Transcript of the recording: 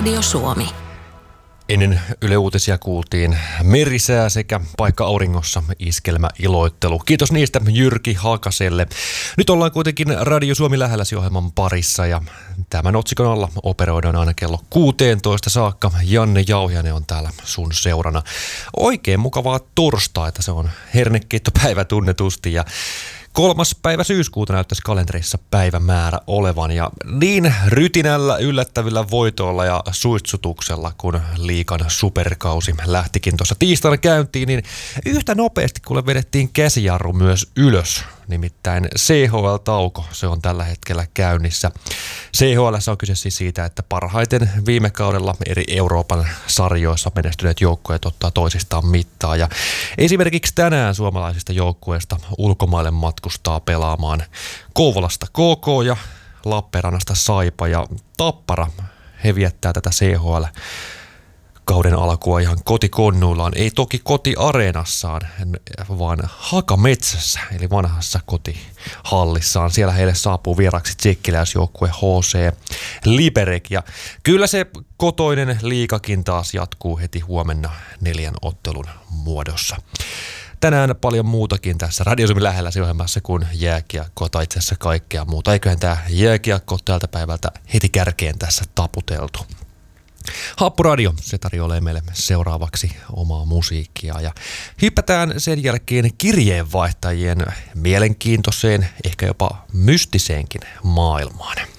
Radio Suomi. Ennen Yle Uutisia kuultiin merisää sekä paikka auringossa iskelmäiloittelu. Kiitos niistä Jyrki Hakaselle. Nyt ollaan kuitenkin Radio Suomi lähelläsi -ohjelman parissa ja tämän otsikon alla operoidaan aina kello 16 saakka. Janne Jauhiainen on täällä sun seurana. Oikein mukavaa torstaita, se on hernekeittopäivä tunnetusti ja 3. päivä syyskuuta näyttäisi kalenterissa päivämäärä olevan ja niin rytinällä, yllättävillä voitoilla ja suitsutuksella, kun liigan superkausi lähtikin tuossa tiistaina käyntiin, niin yhtä nopeasti kuule vedettiin käsijarru myös ylös. Nimittäin CHL-tauko, se on tällä hetkellä käynnissä. CHL:ssä on kyse siis siitä, että parhaiten viime kaudella eri Euroopan sarjoissa menestyneet joukkueet ottaa toisistaan mittaa. Ja esimerkiksi tänään suomalaisista joukkueista ulkomaille matkustaa pelaamaan Kouvolasta KK ja Lappeenrannasta Saipa ja Tappara. He viettää tätä CHL-kauden alkua ihan kotikonnuillaan, ei toki kotiareenassaan, vaan Hakametsässä, eli vanhassa kotihallissaan. Siellä heille saapuu vieraksi tsekkiläisjoukkue HC Liberec. Ja kyllä se kotoinen liigakin taas jatkuu heti huomenna 4 ottelun muodossa. Tänään paljon muutakin tässä Radio Suomi lähellä -ohjelmassa kuin jääkiekkoa tai itse asiassa kaikkea muuta. Eiköhän tämä jääkiekko tältä päivältä heti kärkeen tässä taputeltu. Happuradio, se tarjoilee meille seuraavaksi omaa musiikkia ja hypätään sen jälkeen kirjeenvaihtajien mielenkiintoiseen, ehkä jopa mystiseenkin maailmaan.